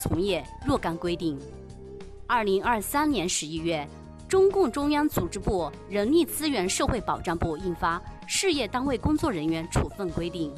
从业若干规定。2023年11月，中共中央组织部人力资源社会保障部印发《事业单位工作人员处分规定》。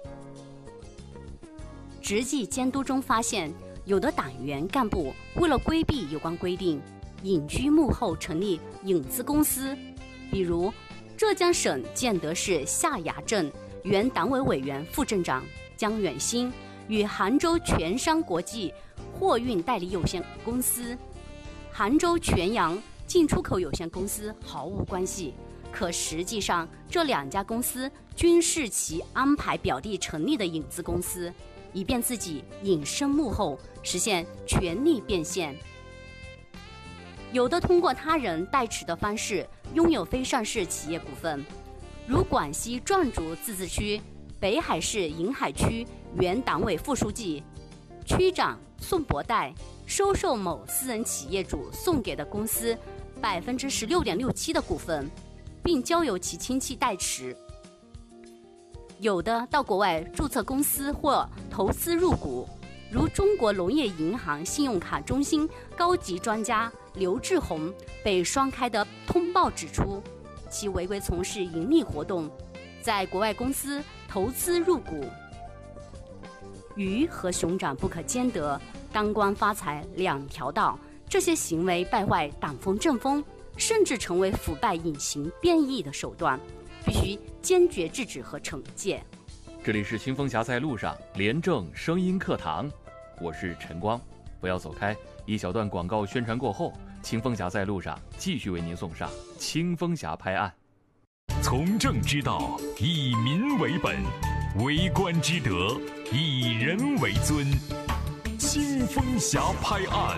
实际监督中发现，有的党员干部为了规避有关规定，隐居幕后成立影子公司，比如浙江省建德市下崖镇原党委委员、副镇长江远新与杭州全商国际货运代理有限公司、杭州全阳进出口有限公司毫无关系，可实际上这两家公司均是其安排表弟成立的影子公司，以便自己隐身幕后，实现权力变现。有的通过他人代持的方式拥有非上市企业股份，如广西壮族自治区北海市银海区原党委副书记、区长宋博代收受某私人企业主送给的公司16.67%的股份，并交由其亲戚代持。有的到国外注册公司或投资入股，如中国农业银行信用卡中心高级专家刘志宏被双开的通报指出，其违规从事盈利活动，在国外公司投资入股。鱼和熊掌不可兼得，当官发财两条道，这些行为败坏党风政风，甚至成为腐败隐形变异的手段，必须坚决制止和惩戒。 这里是清风侠在路上廉政声音课堂，我是陈光，不要走开，一小段广告宣传过后，清风侠在路上继续为您送上清风侠拍案。 从政之道，以民为本，为官之德，以人为尊。清风侠拍案。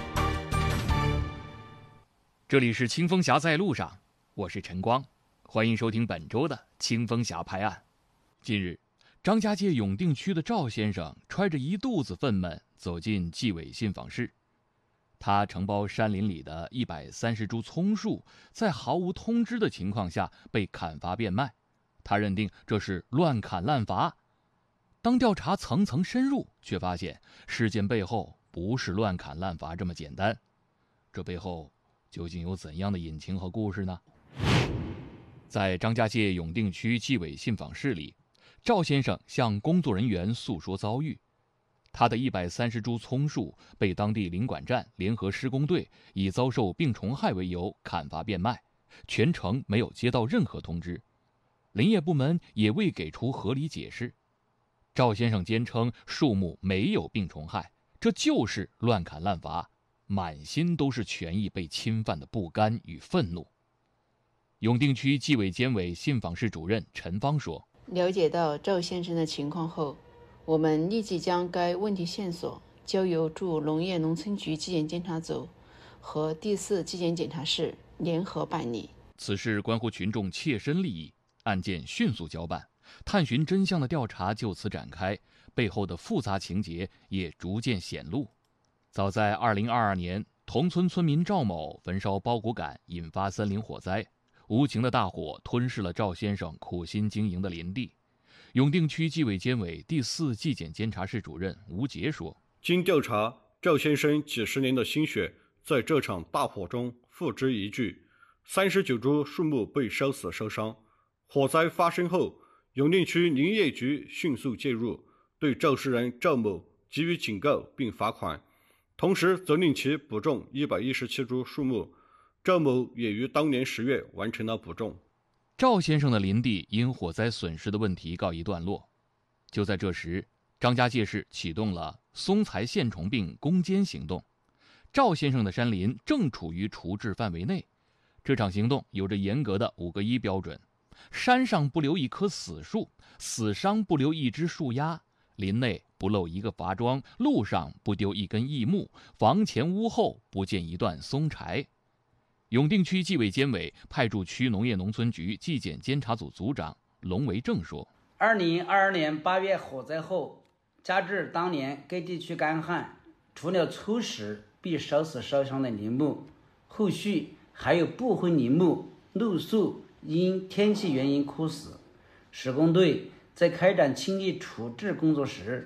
这里是清风侠在路上，我是陈光，欢迎收听本周的清风侠拍案。近日，张家界永定区的赵先生揣着一肚子愤懑走进纪委信访室。他承包山林里的130株葱树，在毫无通知的情况下被砍伐变卖，他认定这是乱砍滥伐。当调查层层深入，却发现事件背后不是乱砍滥伐这么简单。这背后究竟有怎样的隐情和故事呢？在张家界永定区纪委信访室里，赵先生向工作人员诉说遭遇。他的130株葱树被当地林管站联合施工队以遭受病虫害为由砍伐变卖，全程没有接到任何通知，林业部门也未给出合理解释。赵先生坚称树木没有病虫害，这就是乱砍滥伐，满心都是权益被侵犯的不甘与愤怒。永定区纪委监委信访室主任陈芳说： 了解到赵先生的情况后，我们立即将该问题线索交由驻农业农村局纪检监察组和第4纪检检察室联合办理。 此事关乎群众切身利益，案件迅速交办，探寻真相的调查就此展开，背后的复杂情节也逐渐显露。早在2022年，同村村民赵某焚烧包谷杆，引发森林火灾，无情的大火吞噬了赵先生苦心经营的林地。永定区纪委监委第4纪检监察室主任吴杰说： 经调查，赵先生几十年的心血在这场大火中付之一炬，39株树木被烧死烧伤。火灾发生后，永定区林业局迅速介入，对肇事人赵某给予警告并罚款，同时责令其补种117株树木。赵某也于当年10月完成了补种。 赵先生的林地因火灾损失的问题告一段落。就在这时，张家界市启动了松材线虫病攻坚行动，赵先生的山林正处于除治范围内。这场行动有着严格的5个1标准：山上不留一棵死树，死伤不留一只树丫，林内不漏一个伐桩，路上不丢一根异木，房前屋后不见一段松柴。永定区纪委监委派驻区农业农村局纪检监察组组长龙维正说 ：2022年8月火灾后，加之当年该地区干旱，除了初始被烧死烧伤的林木，后续还有部分林木露宿因天气原因枯死。施工队在开展清理处置工作时，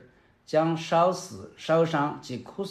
将烧死、烧伤及枯